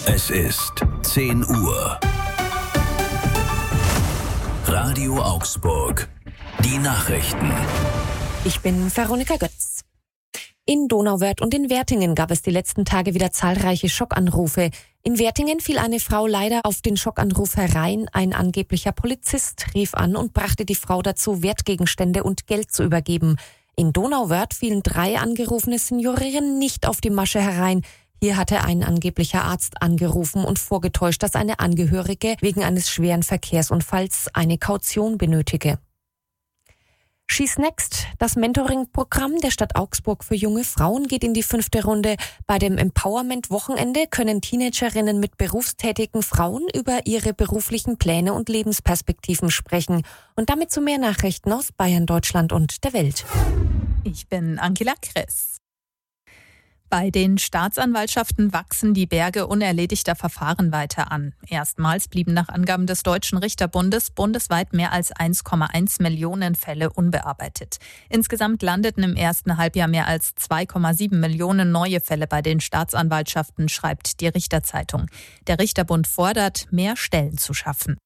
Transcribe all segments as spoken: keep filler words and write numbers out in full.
Es ist zehn Uhr. Radio Augsburg. Die Nachrichten. Ich bin Veronika Götz. In Donauwörth und in Wertingen gab es die letzten Tage wieder zahlreiche Schockanrufe. In Wertingen fiel eine Frau leider auf den Schockanruf herein. Ein angeblicher Polizist rief an und brachte die Frau dazu, Wertgegenstände und Geld zu übergeben. In Donauwörth fielen drei angerufene Seniorinnen nicht auf die Masche herein. Hier hatte ein angeblicher Arzt angerufen und vorgetäuscht, dass eine Angehörige wegen eines schweren Verkehrsunfalls eine Kaution benötige. Schieß Next, das Mentoring-Programm der Stadt Augsburg für junge Frauen, geht in die fünfte Runde. Bei dem Empowerment-Wochenende können Teenagerinnen mit berufstätigen Frauen über ihre beruflichen Pläne und Lebensperspektiven sprechen. Und damit zu mehr Nachrichten aus Bayern, Deutschland und der Welt. Ich bin Angela Kress. Bei den Staatsanwaltschaften wachsen die Berge unerledigter Verfahren weiter an. Erstmals blieben nach Angaben des Deutschen Richterbundes bundesweit mehr als eins Komma eins Millionen Fälle unbearbeitet. Insgesamt landeten im ersten Halbjahr mehr als zwei Komma sieben Millionen neue Fälle bei den Staatsanwaltschaften, schreibt die Richterzeitung. Der Richterbund fordert, mehr Stellen zu schaffen.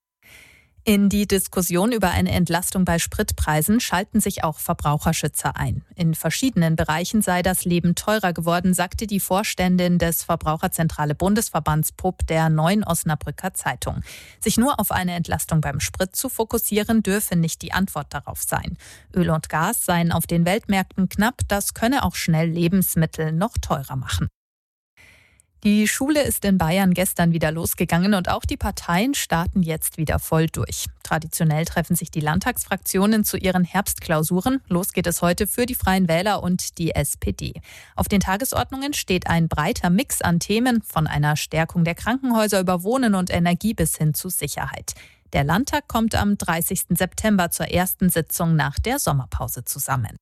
In die Diskussion über eine Entlastung bei Spritpreisen schalten sich auch Verbraucherschützer ein. In verschiedenen Bereichen sei das Leben teurer geworden, sagte die Vorständin des Verbraucherzentrale Bundesverbands P U B der Neuen Osnabrücker Zeitung. Sich nur auf eine Entlastung beim Sprit zu fokussieren, dürfe nicht die Antwort darauf sein. Öl und Gas seien auf den Weltmärkten knapp, das könne auch schnell Lebensmittel noch teurer machen. Die Schule ist in Bayern gestern wieder losgegangen und auch die Parteien starten jetzt wieder voll durch. Traditionell treffen sich die Landtagsfraktionen zu ihren Herbstklausuren. Los geht es heute für die Freien Wähler und die S P D. Auf den Tagesordnungen steht ein breiter Mix an Themen, von einer Stärkung der Krankenhäuser über Wohnen und Energie bis hin zu Sicherheit. Der Landtag kommt am dreißigsten September zur ersten Sitzung nach der Sommerpause zusammen.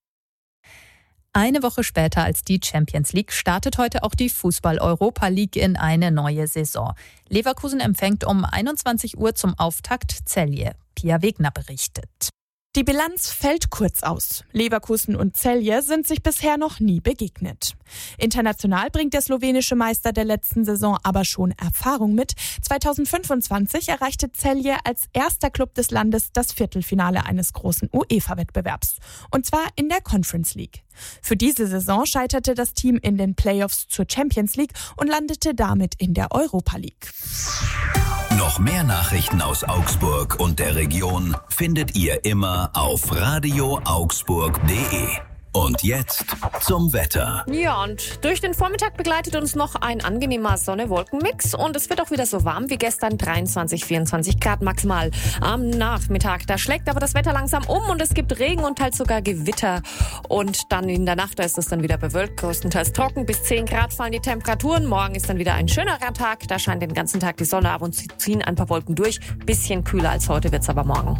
Eine Woche später als die Champions League startet heute auch die Fußball-Europa League in eine neue Saison. Leverkusen empfängt um einundzwanzig Uhr zum Auftakt Celje. Pia Wegner berichtet. Die Bilanz fällt kurz aus. Leverkusen und Celje sind sich bisher noch nie begegnet. International bringt der slowenische Meister der letzten Saison aber schon Erfahrung mit. zweitausendfünfundzwanzig erreichte Celje als erster Club des Landes das Viertelfinale eines großen UEFA-Wettbewerbs. Und zwar in der Conference League. Für diese Saison scheiterte das Team in den Playoffs zur Champions League und landete damit in der Europa League. Noch mehr Nachrichten aus Augsburg und der Region findet ihr immer auf radio augsburg punkt de. Und jetzt zum Wetter. Ja, und durch den Vormittag begleitet uns noch ein angenehmer Sonne-Wolken-Mix und es wird auch wieder so warm wie gestern, dreiundzwanzig, vierundzwanzig Grad maximal. Am Nachmittag, da schlägt aber das Wetter langsam um und es gibt Regen und teils sogar Gewitter. Und dann in der Nacht, da ist es dann wieder bewölkt, größtenteils trocken, bis zehn Grad fallen die Temperaturen. Morgen ist dann wieder ein schönerer Tag, da scheint den ganzen Tag die Sonne, ab und zu ziehen ein paar Wolken durch. Bisschen kühler als heute wird's aber morgen.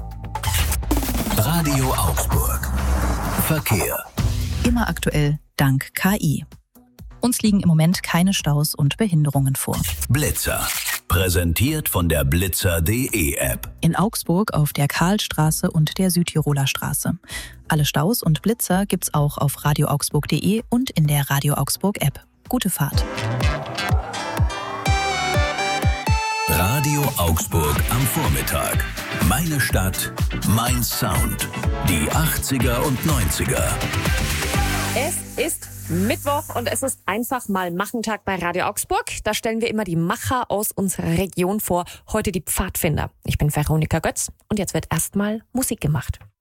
Radio Augsburg. Verkehr. Immer aktuell, dank K I. Uns liegen im Moment keine Staus und Behinderungen vor. Blitzer. Präsentiert von der blitzer punkt de App. In Augsburg auf der Karlstraße und der Südtiroler Straße. Alle Staus und Blitzer gibt's auch auf radio augsburg punkt de und in der Radio Augsburg App. Gute Fahrt. Radio Augsburg am Vormittag. Meine Stadt, mein Sound. Die achtziger und neunziger. Es ist Mittwoch und es ist einfach mal Machentag bei Radio Augsburg. Da stellen wir immer die Macher aus unserer Region vor. Heute die Pfadfinder. Ich bin Veronika Götz und jetzt wird erstmal Musik gemacht.